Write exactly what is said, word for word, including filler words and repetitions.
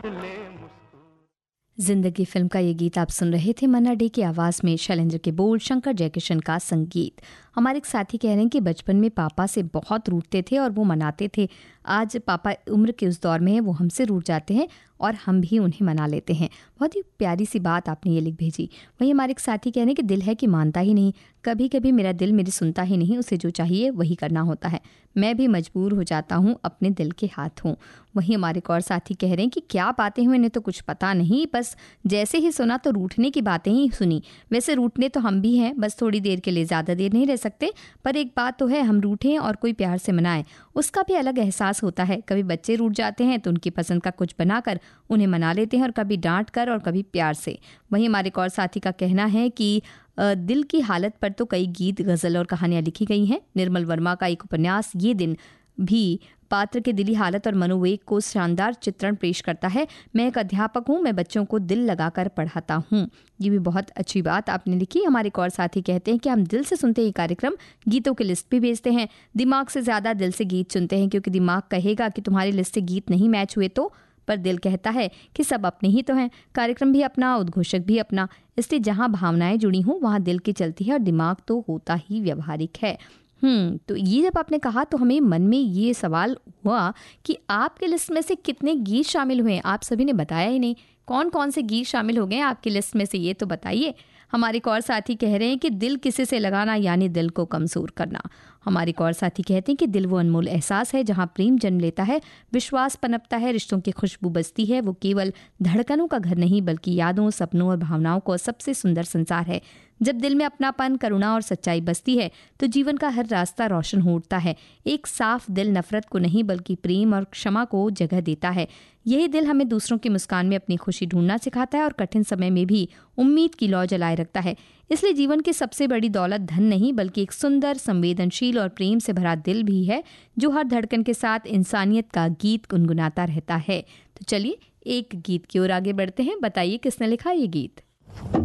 ले मुस्कुरा। जिंदगी फिल्म का ये गीत आप सुन रहे थे। मन्ना डे की आवाज़ में शैलेंद्र के बोल, शंकर जयकिशन का संगीत। हमारे एक साथी कह रहे हैं कि बचपन में पापा से बहुत रूठते थे और वो मनाते थे। आज पापा उम्र के उस दौर में है, वो हमसे रूठ जाते हैं और हम भी उन्हें मना लेते हैं। बहुत ही प्यारी सी बात आपने ये लिख भेजी। वहीं हमारे एक साथी कह रहे हैं कि दिल है कि मानता ही नहीं, कभी कभी मेरा दिल मेरी सुनता ही नहीं, उसे जो चाहिए वही करना होता है, मैं भी मजबूर हो जाता हूँ अपने दिल के हाथों। वहीं हमारे एक और साथी कह रहे हैं कि क्या बातें हुई, इन्हें तो कुछ पता नहीं, बस जैसे ही सुना तो रूठने की बातें ही सुनी। वैसे रूठने तो हम भी हैं, बस थोड़ी देर के लिए, ज़्यादा देर नहीं रह सकते, पर एक बात तो है, हम रूठें और कोई प्यार से मनाए, उसका भी अलग एहसास होता है। कभी बच्चे रूठ जाते हैं तो उनकी पसंद का कुछ बनाकर उन्हें मना लेते हैं, और कभी डांट कर और कभी प्यार से। वहीं हमारे एक और साथी का कहना है कि दिल की हालत पर तो कई गीत, गज़ल और कहानियाँ लिखी गई हैं। निर्मल वर्मा का एक उपन्यास ये दिन भी पात्र के दिली हालत और मनोवेग को शानदार चित्रण पेश करता है। मैं एक अध्यापक हूँ, मैं बच्चों को दिल लगाकर पढ़ाता हूँ। ये भी बहुत अच्छी बात आपने लिखी। हमारे एक और साथी कहते हैं कि हम दिल से सुनते ही कार्यक्रम, गीतों की लिस्ट भी भेजते हैं, दिमाग से ज़्यादा दिल से गीत चुनते हैं, क्योंकि दिमाग कहेगा कि तुम्हारी लिस्ट से गीत नहीं मैच हुए तो, पर दिल कहता है कि सब अपने ही तो हैं। कार्यक्रम भी अपना, उद्घोषक भी अपना, इसलिए जहाँ भावनाएं जुड़ी हों वहाँ दिल की चलती है, और दिमाग तो होता ही व्यवहारिक है। हम्म तो ये जब आपने कहा तो हमें मन में ये सवाल हुआ कि आपके लिस्ट में से कितने गीत शामिल हुए हैं। आप सभी ने बताया ही नहीं, कौन कौन से गीत शामिल हो गए आपकी लिस्ट में से, ये तो बताइए। हमारे एक और साथी कह रहे हैं कि दिल किसी से लगाना यानी दिल को कमजोर करना। हमारे एक और साथी कहते हैं कि दिल वो अनमोल एहसास है जहाँ प्रेम जन्म लेता है, विश्वास पनपता है, रिश्तों की खुशबू बसती है। वो केवल धड़कनों का घर नहीं, बल्कि यादों, सपनों और भावनाओं का सबसे सुंदर संसार है। जब दिल में अपनापन, करुणा और सच्चाई बसती है तो जीवन का हर रास्ता रोशन हो उठता है। एक साफ दिल नफरत को नहीं, बल्कि प्रेम और क्षमा को जगह देता है। यही दिल हमें दूसरों की मुस्कान में अपनी खुशी ढूंढना सिखाता है और कठिन समय में भी उम्मीद की लौ जलाए रखता है। इसलिए जीवन की सबसे बड़ी दौलत धन नहीं, बल्कि एक सुंदर, संवेदनशील और प्रेम से भरा दिल भी है, जो हर धड़कन के साथ इंसानियत का गीत गुनगुनाता रहता है। तो चलिए एक गीत की ओर आगे बढ़ते हैं। बताइए किसने लिखा ये गीत।